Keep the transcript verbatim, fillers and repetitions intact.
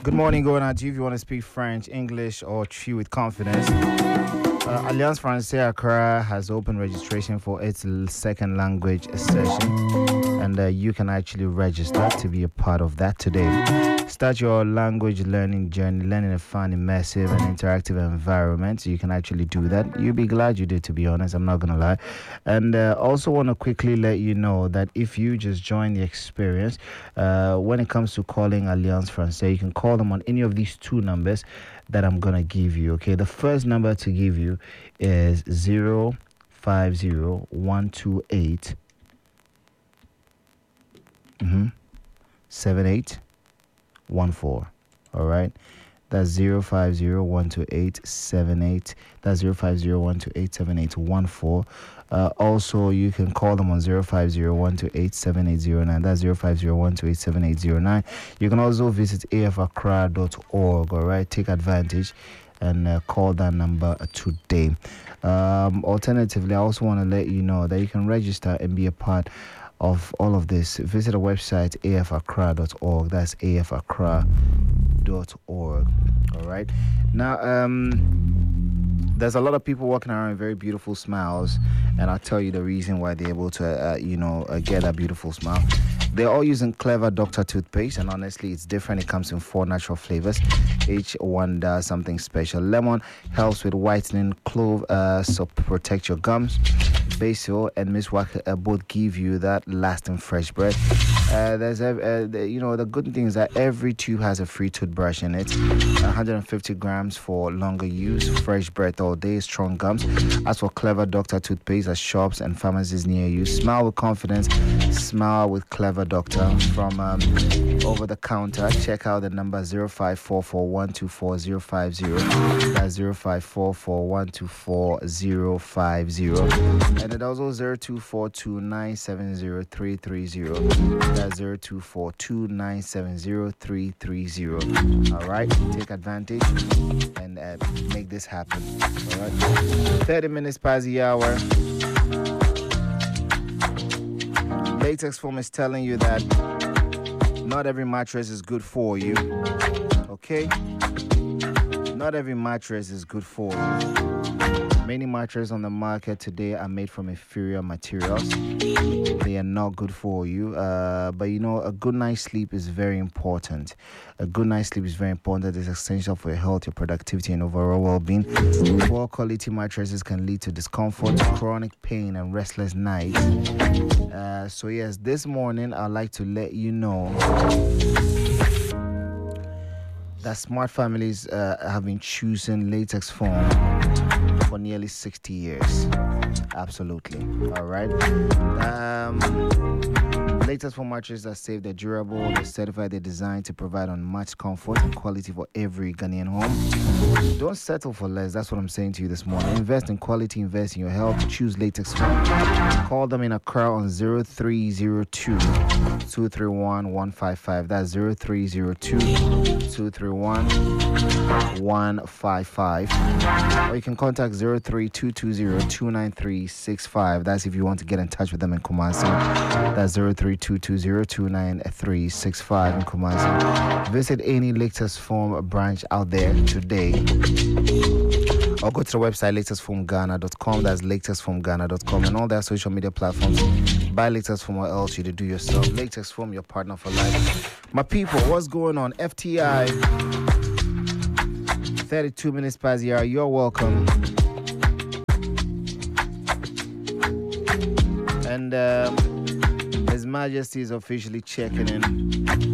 Good morning, going out to you if you want to speak French, English, or Twi with confidence. Uh, Alliance Française Accra has opened registration for its l- second language session, and uh, you can actually register to be a part of that today. Start your language learning journey, learning a fun, immersive, and interactive environment. So you can actually do that. You'll be glad you did, to be honest. I'm not going to lie. And uh, also want to quickly let you know that if you just join the experience, uh, when it comes to calling Alliance Française, you can call them on any of these two numbers that I'm going to give you. Okay, the first number to give you is zero five zero one two eight mm-hmm, seven eight one four. All right, that's zero five zero one two eight seven eight. That's zero five zero one two eight seven eight one four. Uh, also, you can call them on zero five zero one two eight seven eight zero nine. That's zero five zero one two eight seven eight zero nine. You can also visit a f accra dot org. All right, take advantage and uh, call that number today. Um, alternatively, I also want to let you know that you can register and be a part of all of this. Visit the website a f accra dot org. That's a f accra dot org. All right. Now, um, there's a lot of people walking around with very beautiful smiles, and I'll tell you the reason why they're able to, uh, you know, uh, get that beautiful smile. They're all using Clever Doctor toothpaste, and honestly, it's different. It comes in four natural flavors. Each one does something special. Lemon helps with whitening. Clove uh, so protect your gums. Basil and Miswak uh, both give you that lasting fresh breath. Uh, there's a, uh, the, you know, the good thing is that every tube has a free toothbrush in it. one hundred fifty grams for longer use. Fresh breath all day. Strong gums. As for Clever Doctor toothpaste at shops and pharmacies near you. Smile with confidence. Smile with Clever Doctor from um, over the counter. Check out the number zero five four four one two four zero five zero. That's zero five four four one two four zero five zero. And it also zero two four two nine seven zero three three zero. That's zero two four two nine seven zero three three zero. All right, take advantage and uh, make this happen. All right, thirty minutes past the hour. Latex Foam is telling you that not every mattress is good for you. Okay? Not every mattress is good for you. Many mattresses on the market today are made from inferior materials. They are not good for you. Uh, but you know, a good night's sleep is very important. A good night's sleep is very important. It's essential for your health, your productivity, and overall well-being. Poor quality mattresses can lead to discomfort, chronic pain, and restless nights. Uh, so yes, this morning I'd like to let you know that smart families uh, have been choosing Latex Foam for nearly sixty years. Absolutely. All right. Um, Latex Foam mattresses are safe, they're durable, they're certified, they're designed to provide unmatched comfort and quality for every Ghanaian home. Don't settle for less. That's what I'm saying to you this morning. Invest in quality, invest in your health. Choose Latex Foam. Call them in Accra on zero three zero two two three one one five five. That's zero three zero two two three one one five five. Or you can contact zero three two two zero two nine three six five. That's if you want to get in touch with them in Kumasi. That's zero three two two zero two nine three six five in Kumasi. Visit any Latex Foam branch out there today. Or go to the website latest foam ghana dot com. That's latest foam ghana dot com and all their social media platforms. Buy Latex Foam or else you to do yourself. Latex Foam, your partner for life. My people, what's going on? F T I, thirty-two minutes past the hour. You're welcome. And um, His Majesty is officially checking in.